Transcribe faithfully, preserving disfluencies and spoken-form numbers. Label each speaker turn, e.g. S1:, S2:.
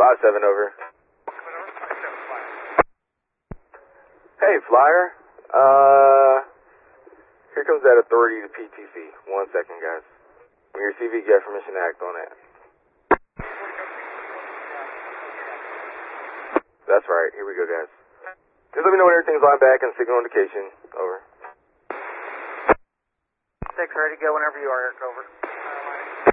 S1: five seven, over. Hey, Flyer. Uh, here comes that authority to P T C. One second, guys. When you receive it, you have permission to act on it. That's right. Here we go, guys. Just let me know when everything's lined back and signal indication. Over.
S2: Six, ready to go whenever you are, Eric. Over.